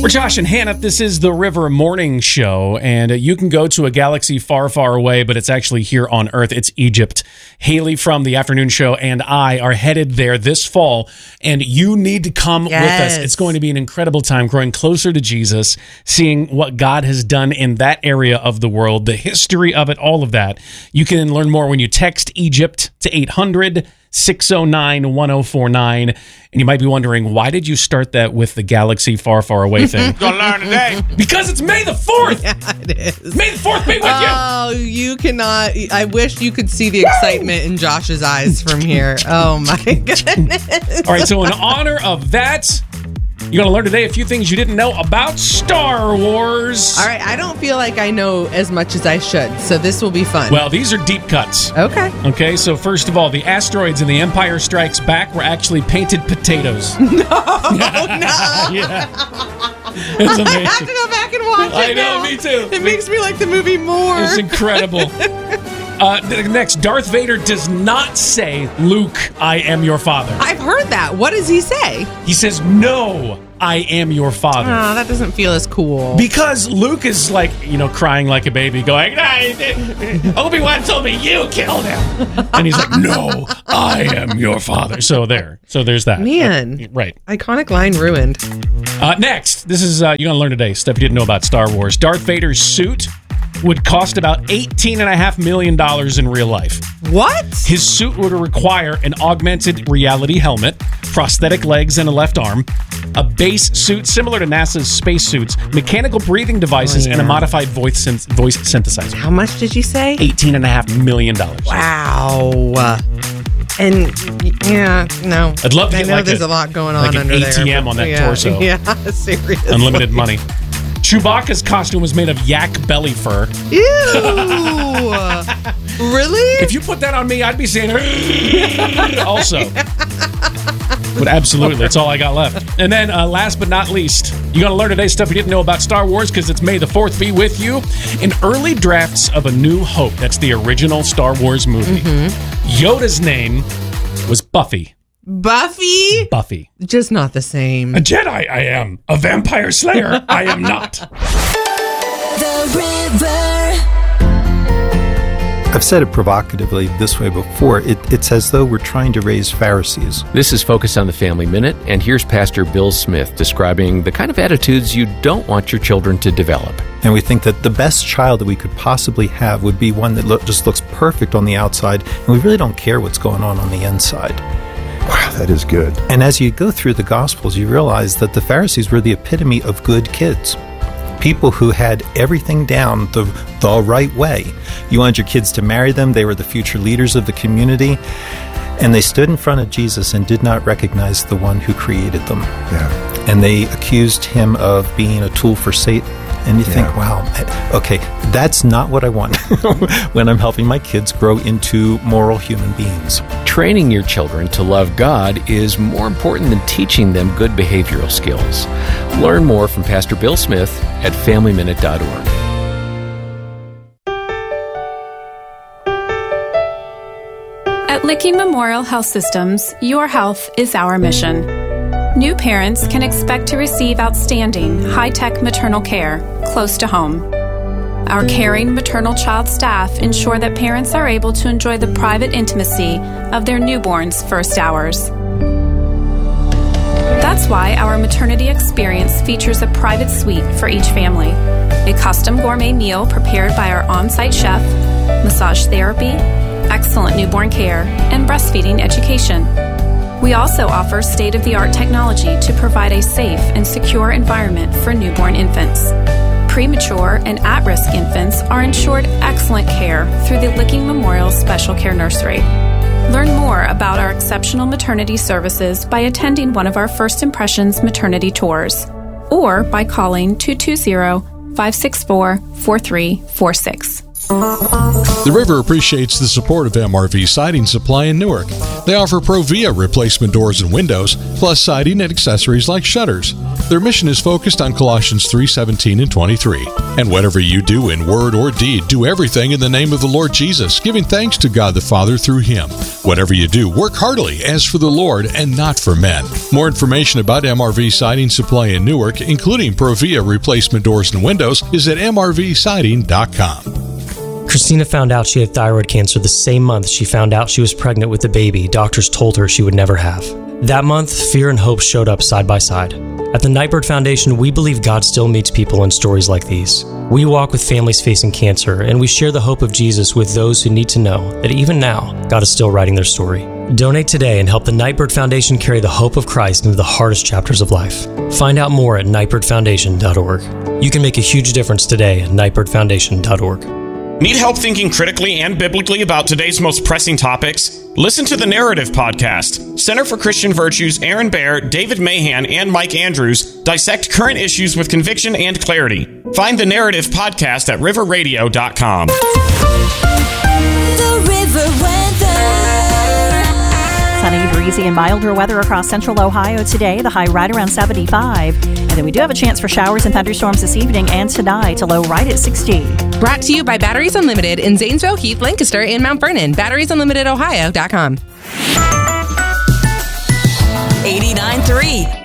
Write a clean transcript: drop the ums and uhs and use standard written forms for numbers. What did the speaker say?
We're Josh and Hannah. This is the River Morning Show, and you can go to a galaxy far, far away, but it's actually here on Earth. It's Egypt. Haley from the Afternoon Show and I are headed there this fall, and you need to come with us. It's going to be an incredible time growing closer to Jesus, seeing what God has done in that area of the world, the history of it, all of that. You can learn more when you text Egypt to 800-609-1049. And you might be wondering, why did you start that with the galaxy far, far away thing? Gonna learn today. Because it's May the 4th. Yeah, it is. May the 4th be with you. Oh, you cannot. I wish you could see the excitement in Josh's eyes from here. Oh, my goodness. All right, so in honor of that, you're going to learn today a few things you didn't know about Star Wars. All right, I don't feel like I know as much as I should, so this will be fun. Well, these are deep cuts. Okay, so first of all, the asteroids in The Empire Strikes Back were actually painted potatoes. No. Yeah. It's amazing. I have to go back and watch it. I know, now. me too. It makes me like the movie more. It's incredible. Next, Darth Vader does not say, "Luke, I am your father." I've heard that. What does he say? He says, "No, I am your father." Oh, that doesn't feel as cool. Because Luke is like, crying like a baby, going, Obi-Wan told me you killed him. And he's like, "No, I am your father." So there's that. Man. Right. Iconic line ruined. Next, this is, you're going to learn today stuff you didn't know about Star Wars. Darth Vader's suit would cost about $18.5 million in real life. What? His suit would require an augmented reality helmet, prosthetic legs, and a left arm, a base suit similar to NASA's spacesuits, mechanical breathing devices, and a modified voice synthesizer. How much did you say? $18.5 million. Wow. And yeah, no. I'd love to get I know there's a lot going on like under an there. ATM on that torso. Yeah, seriously. Unlimited money. Chewbacca's costume was made of yak belly fur. Ew. Really? If you put that on me, I'd be saying also. But absolutely, that's all I got left. And then last but not least, you're going to learn today stuff you didn't know about Star Wars because it's May the 4th be with you. In early drafts of A New Hope, that's the original Star Wars movie, Yoda's name was Buffy. Buffy? Just not the same. A Jedi I am. A vampire slayer I am not. The River. I've said it provocatively this way before. It's as though we're trying to raise Pharisees. This is Focus on the Family Minute, and here's Pastor Bill Smith describing the kind of attitudes you don't want your children to develop. And we think that the best child that we could possibly have would be one that just looks perfect on the outside, and we really don't care what's going on the inside. Wow, that is good. And as you go through the Gospels, you realize that the Pharisees were the epitome of good kids. People who had everything down the right way. You wanted your kids to marry them. They were the future leaders of the community. And they stood in front of Jesus and did not recognize the one who created them. Yeah. And they accused him of being a tool for Satan. And you think, wow, okay, that's not what I want when I'm helping my kids grow into moral human beings. Training your children to love God is more important than teaching them good behavioral skills. Learn more from Pastor Bill Smith at FamilyMinute.org. At Licking Memorial Health Systems, your health is our mission. New parents can expect to receive outstanding, high-tech maternal care close to home. Our caring maternal child staff ensure that parents are able to enjoy the private intimacy of their newborn's first hours. That's why our maternity experience features a private suite for each family, a custom gourmet meal prepared by our on-site chef, massage therapy, excellent newborn care, and breastfeeding education. We also offer state-of-the-art technology to provide a safe and secure environment for newborn infants. Premature and at-risk infants are ensured excellent care through the Licking Memorial Special Care Nursery. Learn more about our exceptional maternity services by attending one of our First Impressions maternity tours or by calling 220-564-4346. The River appreciates the support of MRV Siding Supply in Newark. They offer Provia replacement doors and windows, plus siding and accessories like shutters. Their mission is focused on Colossians 3:17 and 23. And whatever you do in word or deed, do everything in the name of the Lord Jesus, giving thanks to God the Father through Him. Whatever you do, work heartily as for the Lord and not for men. More information about MRV Siding Supply in Newark, including Provia replacement doors and windows, is at mrvsiding.com. Christina found out she had thyroid cancer the same month she found out she was pregnant with the baby doctors told her she would never have. That month, fear and hope showed up side by side. At the Nightbird Foundation, we believe God still meets people in stories like these. We walk with families facing cancer, and we share the hope of Jesus with those who need to know that even now, God is still writing their story. Donate today and help the Nightbird Foundation carry the hope of Christ into the hardest chapters of life. Find out more at nightbirdfoundation.org. You can make a huge difference today at nightbirdfoundation.org. Need help thinking critically and biblically about today's most pressing topics? Listen to the Narrative Podcast. Center for Christian Virtues' Aaron Baer, David Mahan, and Mike Andrews dissect current issues with conviction and clarity. Find the Narrative Podcast at riverradio.com. The River Weather. Sunny, breezy, and milder weather across central Ohio today. The high right around 75. And then we do have a chance for showers and thunderstorms this evening and tonight. A low right at 60. Brought to you by Batteries Unlimited in Zanesville, Heath, Lancaster, and Mount Vernon. BatteriesUnlimitedOhio.com. 89.3